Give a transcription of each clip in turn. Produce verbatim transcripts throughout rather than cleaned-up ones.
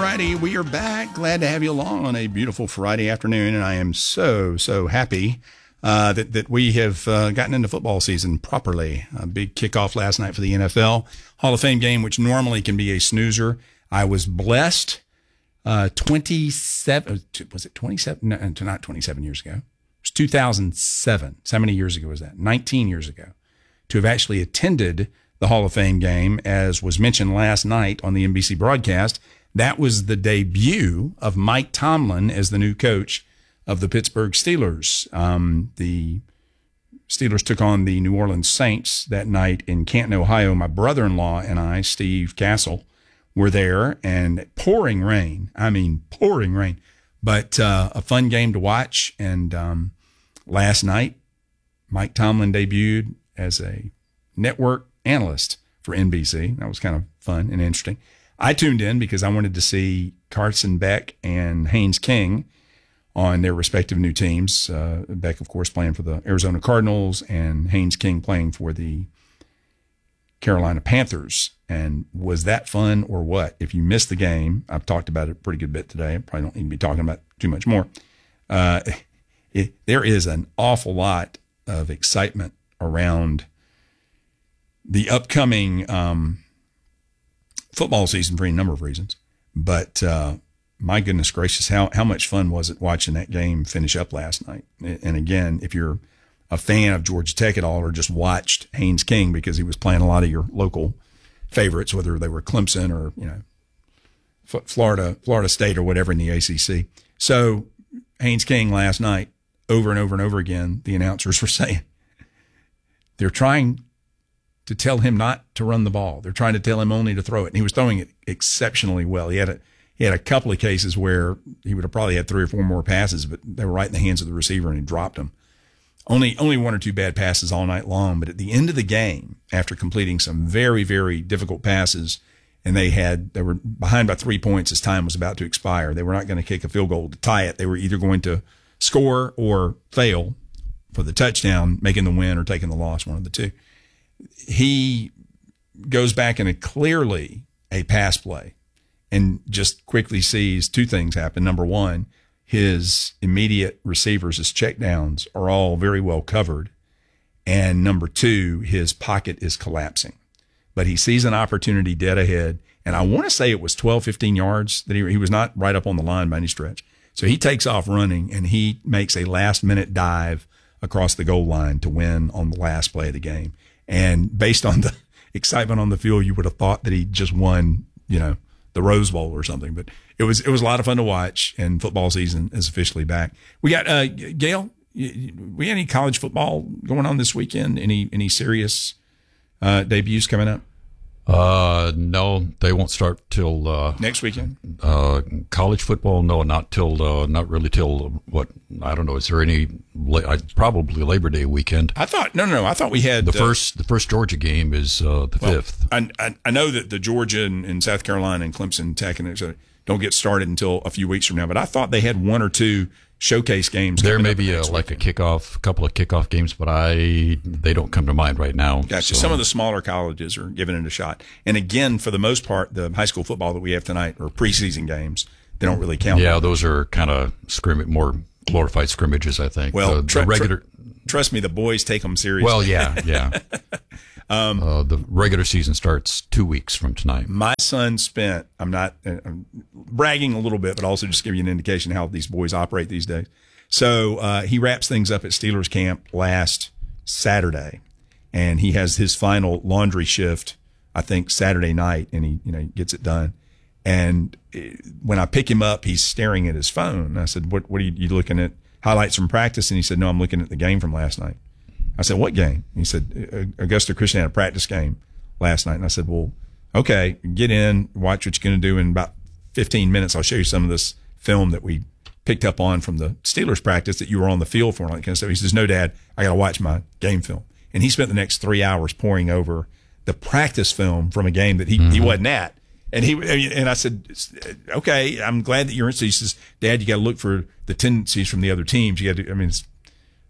righty, we are back. Glad to have you along on a beautiful Friday afternoon, and I am so, so happy uh, that, that we have uh, gotten into football season properly. A big kickoff last night for the N F L Hall of Fame game, which normally can be a snoozer. I was blessed uh, twenty-seven, was it twenty-seven? No, not twenty-seven years ago. It was two thousand seven. So how many years ago was that? nineteen years ago. To have actually attended the Hall of Fame game, as was mentioned last night on the N B C broadcast. That was the debut of Mike Tomlin as the new coach of the Pittsburgh Steelers. Um, the Steelers took on the New Orleans Saints that night in Canton, Ohio. My brother-in-law and I, Steve Castle, were there, and pouring rain. I mean, pouring rain. But uh, a fun game to watch. And um, last night, Mike Tomlin debuted as a network analyst for N B C. That was kind of fun and interesting. I tuned in because I wanted to see Carson Beck and Haynes King on their respective new teams. Uh, Beck, of course, playing for the Arizona Cardinals, and Haynes King playing for the Carolina Panthers. And was that fun or what? If you missed the game, I've talked about it a pretty good bit today. I probably don't need to be talking about it too much more. Uh, it, there is an awful lot of excitement around the upcoming um, football season for any number of reasons. But uh, my goodness gracious, how, how much fun was it watching that game finish up last night? And again, if you're a fan of Georgia Tech at all, or just watched Haynes King because he was playing a lot of your local favorites, whether they were Clemson or, you know, Florida, Florida State or whatever in the A C C. So Haynes King last night, over and over and over again, the announcers were saying they're trying to tell him not to run the ball. They're trying to tell him only to throw it. And he was throwing it exceptionally well. He had a, he had a couple of cases where he would have probably had three or four more passes, but they were right in the hands of the receiver and he dropped them. Only, only one or two bad passes all night long. But at the end of the game, after completing some very, very difficult passes, and they had, they were behind by three points as time was about to expire. They were not going to kick a field goal to tie it. They were either going to score or fail for the touchdown, making the win or taking the loss, one of the two. He goes back in a clearly a pass play and just quickly sees two things happen. Number one, his immediate receivers, his checkdowns are all very well covered. And number two, his pocket is collapsing. But he sees an opportunity dead ahead. And I want to say it was twelve, fifteen yards that he, he was not right up on the line by any stretch. So he takes off running and he makes a last minute dive across the goal line to win on the last play of the game. And based on the excitement on the field, you would have thought that he just won, you know, the Rose Bowl or something. But it was it was a lot of fun to watch, and football season is officially back. We got uh, Gail. We got any college football going on this weekend? Any any serious uh, debuts coming up? Uh, no, they won't start till uh, next weekend. Uh, college football, no, not till uh, not really till what I don't know. Is there any? Probably Labor Day weekend. I thought no, no, no. I thought we had the uh, first. The first Georgia game is uh, the well, fifth. I, I I know that the Georgia and, and South Carolina and Clemson Tech and et cetera don't get started until a few weeks from now. But I thought they had one or two showcase games. There may be a, like a kickoff, a couple of kickoff games, but I they don't come to mind right now. Gotcha. So. Some of the smaller colleges are giving it a shot. And again, for the most part, the high school football that we have tonight are preseason games. They don't really count. Yeah, those are kind of scrimmage, more glorified scrimmages, I think. Well, the, tr- the regular. Tr- trust me, the boys take them seriously. Well, yeah, yeah. um, uh, the regular season starts two weeks from tonight. My son spent. I'm not uh, I'm bragging a little bit, but also just give you an indication how these boys operate these days. So uh, he wraps things up at Steelers camp last Saturday, and he has his final laundry shift, I think, Saturday night, and he you know gets it done. And when I pick him up, he's staring at his phone. I said, "What? What are you, you looking at? Highlights from practice?" And he said, "No, I'm looking at the game from last night." I said, "What game?" He said, "Augusta Christian had a practice game last night." And I said, "Well, okay, get in, watch what you're going to do in about fifteen minutes. I'll show you some of this film that we picked up on from the Steelers practice that you were on the field for." And all that kind of stuff. He says, "No, Dad, I got to watch my game film." And he spent the next three hours poring over the practice film from a game that he, mm-hmm. he wasn't at. And he and I said, "Okay, I'm glad that you're in." So he says, "Dad, you got to look for the tendencies from the other teams. You got to, I mean, it's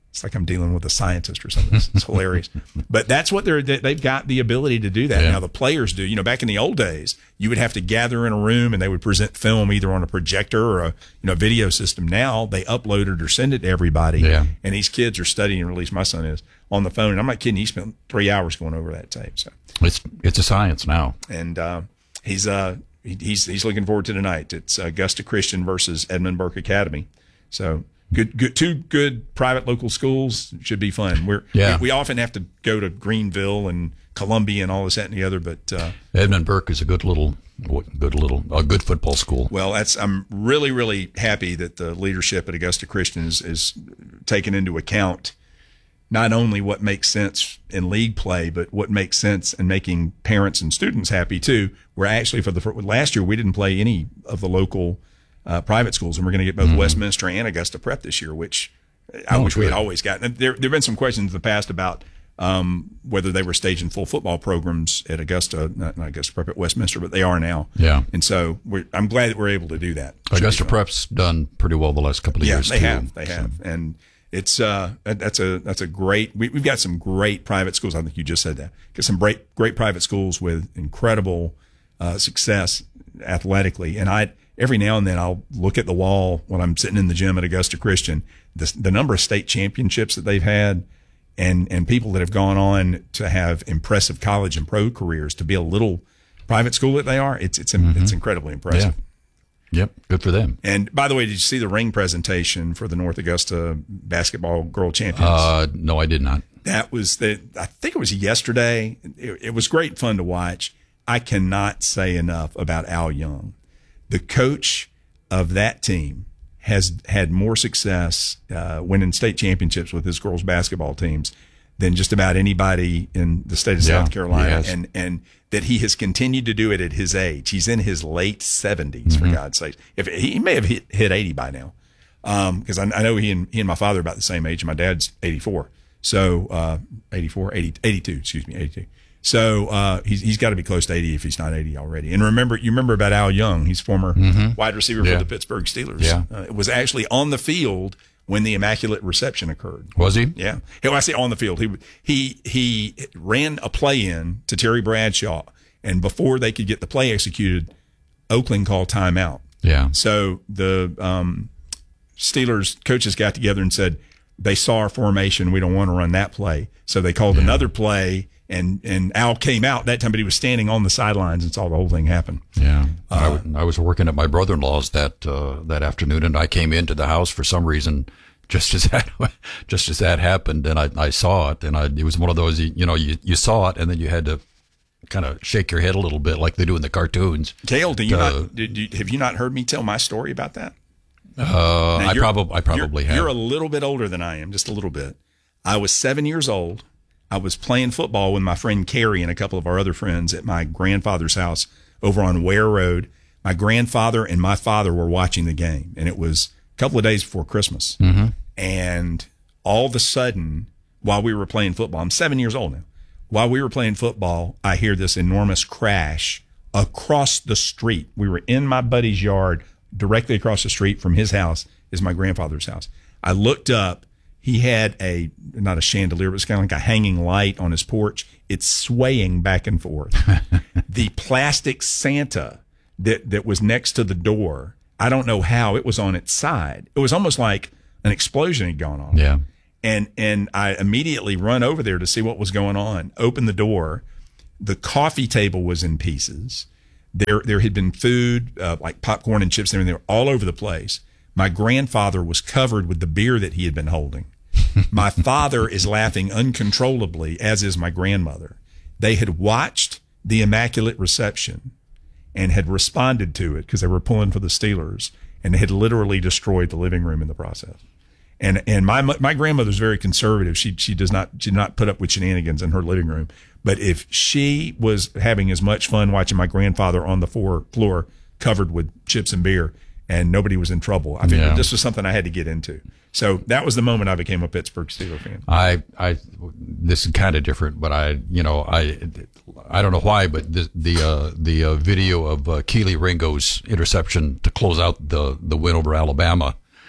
It's like I'm dealing with a scientist or something. It's, it's hilarious. But that's what they're, they've got the ability to do that. Yeah. Now the players do. You know, back in the old days, you would have to gather in a room and they would present film either on a projector or a, you know, video system. Now they upload it or send it to everybody. Yeah. And these kids are studying, or at least my son is, on the phone. And I'm not kidding. He spent three hours going over that tape. So It's, it's a science now. And, uh, he's, uh, he, he's, he's looking forward to tonight. It's Augusta Christian versus Edmund Burke Academy. So, Good, good, two good private local schools. Should be fun. We're Yeah. we, we often have to go to Greenville and Columbia and all this, that, and the other. But uh, Edmund Burke is a good little, good little, a good football school. well, that's I'm really, really happy that the leadership at Augusta Christian is, is taken into account not only what makes sense in league play, but what makes sense in making parents and students happy too. We're actually for the for, last year we didn't play any of the local. Uh, private schools, and we're going to get both mm-hmm. Westminster and Augusta Prep this year, which I oh, wish good. we had always gotten. There there have been some questions in the past about um, whether they were staging full football programs at Augusta, not, not Augusta Prep, at Westminster, but they are now. Yeah. And so we're, I'm glad that we're able to do that. Augusta Prep's done pretty well the last couple of yeah, years, they too. have. They have. So. And it's uh, that's a that's a great, we, we've got some great private schools. I think you just said that. Got some great, great private schools with incredible uh, success athletically. And I, every now and then I'll look at the wall when I'm sitting in the gym at Augusta Christian, the, the number of state championships that they've had and, and people that have gone on to have impressive college and pro careers to be a little private school that they are. It's, it's, mm-hmm. it's incredibly impressive. Yeah. Yep. Good for them. And by the way, did you see the ring presentation for the North Augusta basketball girl champions? Uh, no, I did not. That was the, I think it was yesterday. It, it was great fun to watch. I cannot say enough about Al Young. The coach of that team has had more success uh, winning state championships with his girls basketball teams than just about anybody in the state of yeah, South Carolina. Yes. And, and that he has continued to do it at his age. He's in his late seventies, mm-hmm. for God's sake. If he may have hit, hit eighty by now. Um, cause I, I know he and, he and my father are about the same age. My dad's eighty-four. So, uh, eighty-four, eighty, eighty-two, excuse me, eighty-two. So, uh, he's, he's got to be close to eighty if he's not eighty already. And remember, you remember about Al Young. He's former mm-hmm. wide receiver yeah. for the Pittsburgh Steelers. Yeah. Uh, it was actually on the field when the Immaculate Reception occurred. Was he? Yeah. When I say on the field, he, he, he ran a play in to Terry Bradshaw. And before they could get the play executed, Oakland called timeout. Yeah. So the, um, Steelers coaches got together and said, they saw our formation. We don't want to run that play. So they called yeah. another play. And and Al came out that time, but he was standing on the sidelines and saw the whole thing happen. Yeah, uh, I, w- I was working at my brother-in-law's that uh, that afternoon, and I came into the house for some reason just as that just as that happened, and I, I saw it, and I, it was one of those you know you, you saw it, and then you had to kind of shake your head a little bit like they do in the cartoons. Cale, do you uh, not did you, have you not heard me tell my story about that? Uh, I probably I probably you're, have. You're a little bit older than I am, just a little bit. I was seven years old. I was playing football with my friend Carrie and a couple of our other friends at my grandfather's house over on Ware Road. My grandfather and my father were watching the game, and it was a couple of days before Christmas. Mm-hmm. And all of a sudden, while we were playing football, I'm seven years old now. While we were playing football, I hear this enormous crash across the street. We were in my buddy's yard. Directly across the street from his house is my grandfather's house. I looked up. He had a, not a chandelier, but it's kind of like a hanging light on his porch. It's swaying back and forth. The plastic Santa that, that was next to the door, I don't know how it was on its side. It was almost like an explosion had gone on. Yeah. And, and I immediately run over there to see what was going on, open the door. The coffee table was in pieces. There, there had been food, uh, like popcorn and chips and everything. They were all over the place. My grandfather was covered with the beer that he had been holding. My father is laughing uncontrollably, as is my grandmother. They had watched the Immaculate Reception and had responded to it because they were pulling for the Steelers, and had literally destroyed the living room in the process. And and my my grandmother's very conservative. She she does not she did not put up with shenanigans in her living room. But if she was having as much fun watching my grandfather on the floor floor covered with chips and beer, and nobody was in trouble, I mean, yeah. this was something I had to get into. So that was the moment I became a Pittsburgh Steelers fan. I, I, this is kind of different, but I, you know, I, I don't know why, but the the uh, the uh, video of uh, Keely Ringo's interception to close out the the win over Alabama,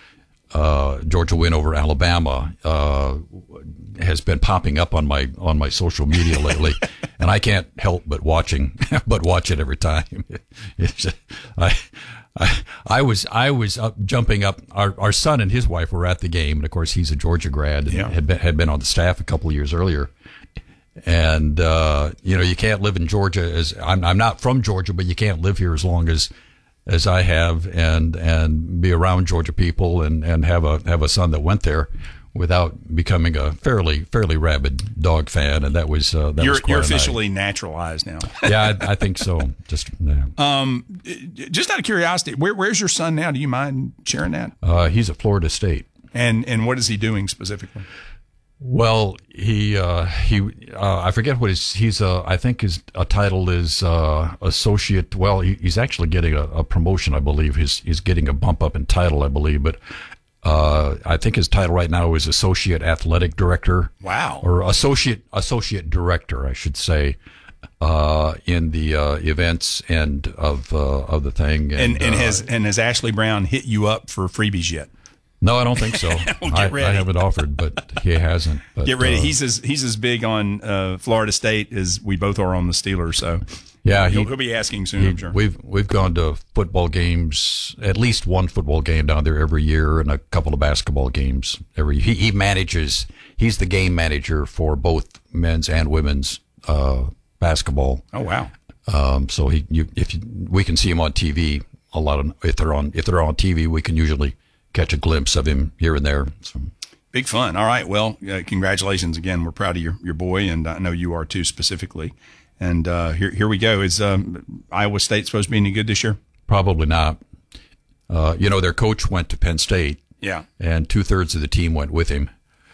uh, Georgia win over Alabama uh, has been popping up on my on my social media lately, and I can't help but watching but watch it every time. It's just, I. I, I was I was up, jumping up. Our our son and his wife were at the game, and of course he's a Georgia grad and yeah. had been had been on the staff a couple of years earlier. And uh, you know, you can't live in Georgia as I'm I'm not from Georgia, but you can't live here as long as as I have and and be around Georgia people and, and have a have a son that went there without becoming a fairly fairly rabid dog fan, and that was uh, that you're, was quite you're a officially night. naturalized now. Yeah, I, I think so. Just yeah. um, just out of curiosity, where, where's your son now? Do you mind sharing that? Uh, he's at Florida State, and and what is he doing specifically? Well, he uh, he uh, I forget what his he's uh, I think his a title is uh, associate. Well, he, he's actually getting a, a promotion, I believe. He's he's getting a bump up in title, I believe, but. Uh, I think his title right now is Associate Athletic Director. Wow. Or Associate Associate Director, I should say, uh, in the uh, events end of uh, of the thing. And and, and uh, has and has Ashley Brown hit you up for freebies yet? No, I don't think so. Well, I, get ready. I haven't offered, but he hasn't. But, Get ready. Uh, he's as he's as big on uh, Florida State as we both are on the Steelers. So yeah, he, he'll, he'll be asking soon. he, I'm sure. We've we've gone to football games, at least one football game down there every year, and a couple of basketball games every. He, he manages. He's the game manager for both men's and women's uh, basketball. Oh wow. Um, so he, you, if you, we can see him on T V a lot of if they're on if they're on T V, we can usually catch a glimpse of him here and there. So. Big fun. All right. Well, uh, congratulations again. We're proud of your, your boy, and I know you are too specifically. And uh, here here we go. Is um, Iowa State supposed to be any good this year? Probably not. Uh, you know, their coach went to Penn State. Yeah. And two thirds of the team went with him.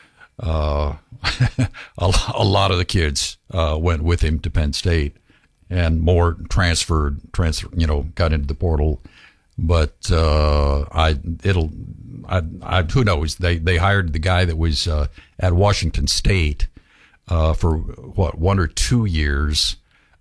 Uh, a, a lot of the kids uh, went with him to Penn State, and more transferred, transfer, you know, got into the portal. But uh, I, it'll, I, I, who knows? They they hired the guy that was uh, at Washington State uh, for what one or two years,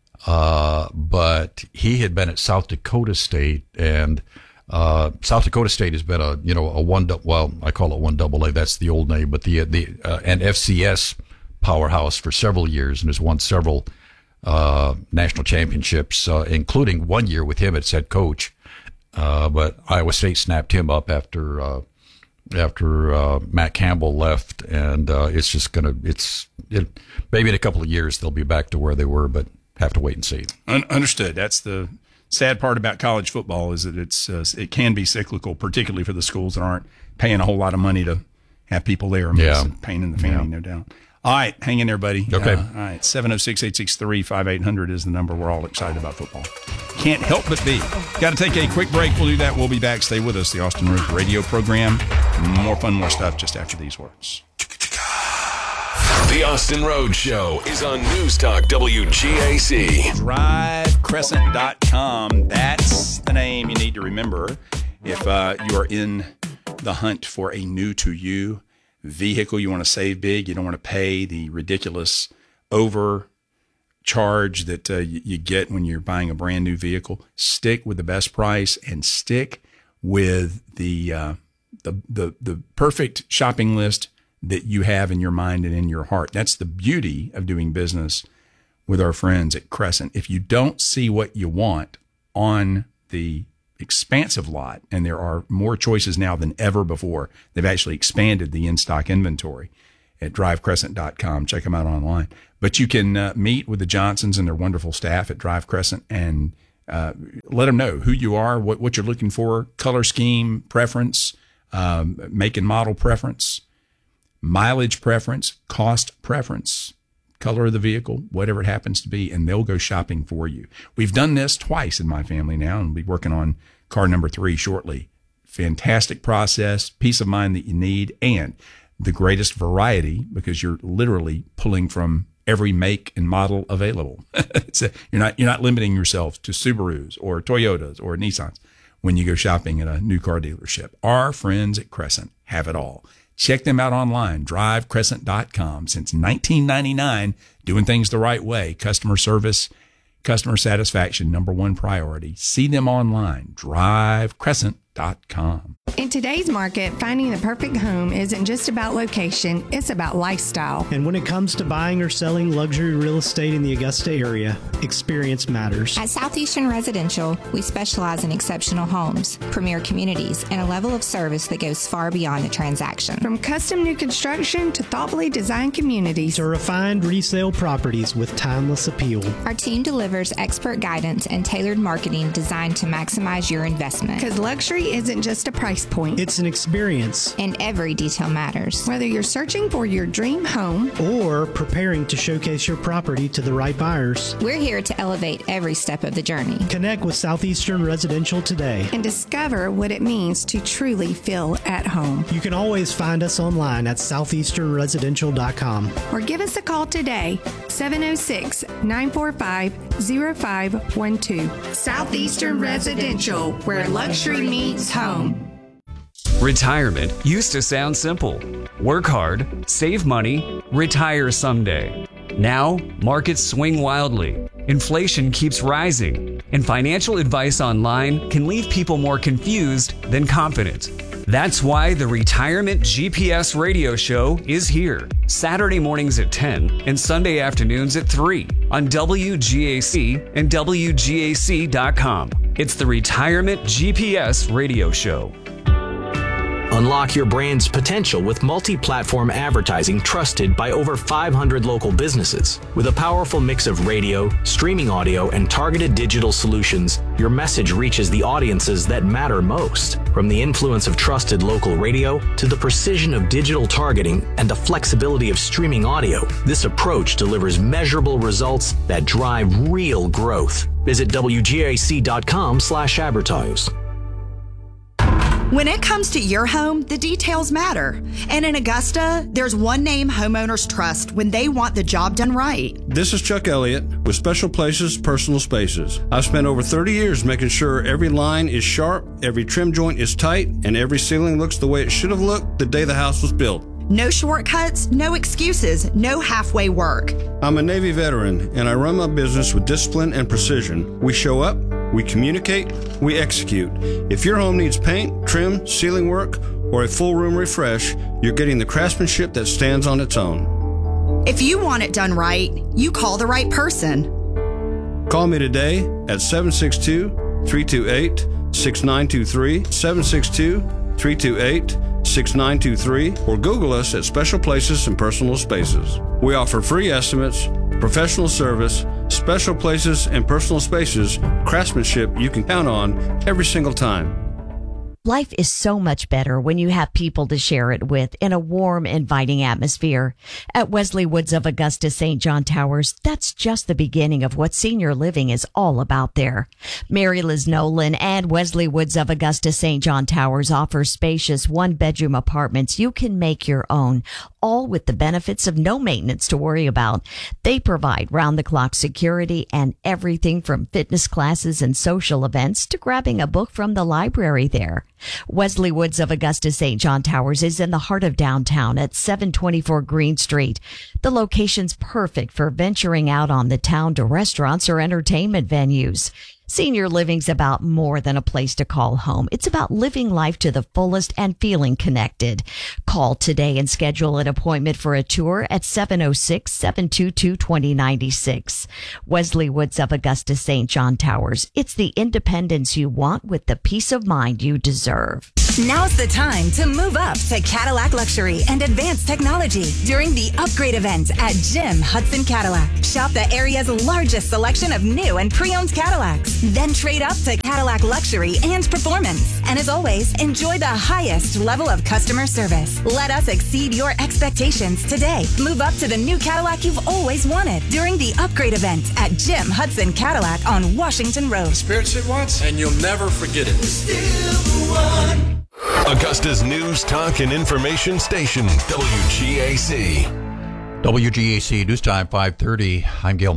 uh, but he had been at South Dakota State, and uh, South Dakota State has been a you know a one well I call it one double A. That's the old name, but the the uh, an F C S powerhouse for several years, and has won several uh, national championships, uh, including one year with him as head coach. Uh, but Iowa State snapped him up after uh, after uh, Matt Campbell left, and uh, it's just gonna it's it, maybe in a couple of years they'll be back to where they were, but have to wait and see. Un- understood. That's the sad part about college football, is that it's uh, it can be cyclical, particularly for the schools that aren't paying a whole lot of money to have people there. I mean, Yeah. it's a pain in the fanny, Yeah. no doubt. All right, hang in there, buddy. Okay. Uh, all right, seven oh six, eight six three, five eight hundred is the number. We're all excited about football. Can't help but be. Got to take a quick break. We'll do that. We'll be back. Stay with us. The Austin Roof Radio program. More fun, more stuff just after these words. The Austin Road Show is on News Talk W G A C. drive crescent dot com. That's the name you need to remember if uh, you are in the hunt for a new to you vehicle. You want to save big. You don't want to pay the ridiculous overcharge that uh, you, you get when you're buying a brand new vehicle. Stick with the best price and stick with the uh, the, the the perfect shopping list that you have in your mind and in your heart. That's the beauty of doing business with our friends at Crescent. If you don't see what you want on the expansive lot, and there are more choices now than ever before, they've actually expanded the in-stock inventory at drive crescent dot com. Check them out online. But you can uh, meet with the Johnsons and their wonderful staff at Drive Crescent and uh, let them know who you are, what, what you're looking for, color scheme preference, um, make and model preference, mileage preference, cost preference, color of the vehicle, whatever it happens to be, and they'll go shopping for you. We've done this twice in my family now, and we'll be working on car number three shortly. Fantastic process, peace of mind that you need, and the greatest variety, because you're literally pulling from every make and model available. It's a, you're not you're not limiting yourself to Subarus or Toyotas or Nissans when you go shopping at a new car dealership. Our friends at Crescent have it all. Check them out online, drive crescent dot com. Since nineteen ninety-nine, doing things the right way. Customer service, customer satisfaction, number one priority. See them online, drive crescent dot com. In today's market, finding the perfect home isn't just about location, it's about lifestyle. And when it comes to buying or selling luxury real estate in the Augusta area, experience matters. At Southeastern Residential, we specialize in exceptional homes, premier communities, and a level of service that goes far beyond the transaction. From custom new construction to thoughtfully designed communities, To refined resale properties with timeless appeal. Our team delivers expert guidance and tailored marketing designed to maximize your investment. because luxury isn't just a price point. It's an experience. And every detail matters. Whether you're searching for your dream home Or preparing to showcase your property to the right buyers. We're here to elevate every step of the journey. Connect with Southeastern Residential today. and discover what it means to truly feel at home. You can always find us online at southeastern residential dot com. Or give us a call today, seven oh six, nine four five, oh five one two. Southeastern Residential, where luxury meets home. Retirement used to sound simple. Work hard, save money, retire someday. Now, markets swing wildly. Inflation keeps rising, and financial advice online can leave people more confused than confident. That's why the Retirement G P S radio show is here. Saturday mornings at ten and Sunday afternoons at three on W G A C and W G A C dot com. It's the Retirement G P S radio show. Unlock your brand's potential with multi-platform advertising trusted by over five hundred local businesses. With a powerful mix of radio, streaming audio, and targeted digital solutions, your message reaches the audiences that matter most. From the influence of trusted local radio to the precision of digital targeting and the flexibility of streaming audio, this approach delivers measurable results that drive real growth. Visit W G A C dot com slash advertise. When it comes to your home, the details matter. And in Augusta, there's one name homeowners trust when they want the job done right. This is Chuck Elliott with Special Places Personal Spaces. I've spent over thirty years making sure every line is sharp, every trim joint is tight, and every ceiling looks the way it should have looked the day the house was built. No shortcuts, no excuses, no halfway work. I'm a Navy veteran, and I run my business with discipline and precision. We show up, we communicate, we execute. If your home needs paint, trim, ceiling work, or a full room refresh, you're getting the craftsmanship that stands on its own. If you want it done right, you call the right person. Call me today at seven six two, three two eight, six nine two three, seven six two, three two eight, six nine two three, or Google us at Special Places and Personal Spaces. We offer free estimates, professional service, Special Places and Personal Spaces, craftsmanship you can count on every single time. Life is so much better when you have people to share it with in a warm, inviting atmosphere. At Wesley Woods of Augusta Saint John Towers, that's just the beginning of what senior living is all about there. Mary Liz Nolan and Wesley Woods of Augusta Saint John Towers offer spacious one-bedroom apartments you can make your own, all with the benefits of no maintenance to worry about. They provide round-the-clock security and everything from fitness classes and social events to grabbing a book from the library there. Wesley Woods of Augusta Saint John Towers is in the heart of downtown at seven twenty-four Green Street. The location's perfect for venturing out on the town to restaurants or entertainment venues. Senior living's about more than a place to call home. It's about living life to the fullest and feeling connected. Call today and schedule an appointment for a tour at seven oh six, seven two two, two oh nine six. Wesley Woods of Augusta Saint John Towers. It's the independence you want with the peace of mind you deserve. Now's the time to move up to Cadillac Luxury and Advanced Technology during the upgrade event at Jim Hudson Cadillac. Shop the area's largest selection of new and pre-owned Cadillacs. Then trade up to Cadillac Luxury and Performance. And as always, enjoy the highest level of customer service. Let us exceed your expectations today. Move up to the new Cadillac you've always wanted during the upgrade event at Jim Hudson Cadillac on Washington Road. Experience it once, and you'll never forget it. Still the one. Augusta's news, talk, and information station, W G A C. W G A C News Time five thirty. I'm Gail